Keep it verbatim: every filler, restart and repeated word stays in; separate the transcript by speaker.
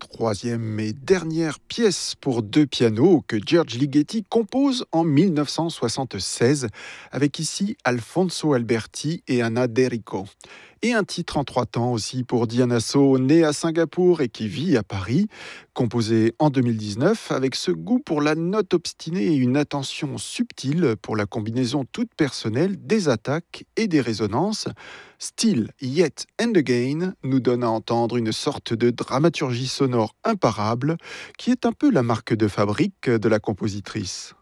Speaker 1: troisième et dernière pièce pour deux pianos que George Ligeti compose en mille neuf cent soixante-seize avec ici Alfonso Alberti et Anna D'Errico. Et un titre en trois temps aussi pour Diana So, née à Singapour et qui vit à Paris, composé en deux mille dix-neuf avec ce goût pour la note obstinée et une attention subtile pour la combinaison toute personnelle des attaques et des résonances. Still, Yet and Again nous donne à entendre une sorte de dramaturgie sonore imparable qui est un peu la marque de fabrique de la compositrice.